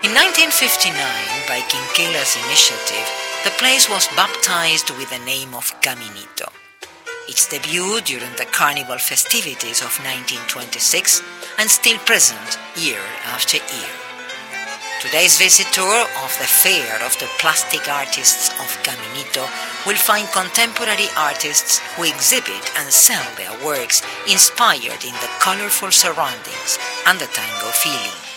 In 1959, by Quinquela's initiative, the place was baptized with the name of Caminito. Its debut during the Carnival festivities of 1926 and still present year after year. Today's visitor of the Fair of the Plastic Artists of Caminito will find contemporary artists who exhibit and sell their works inspired in the colorful surroundings and the tango feeling.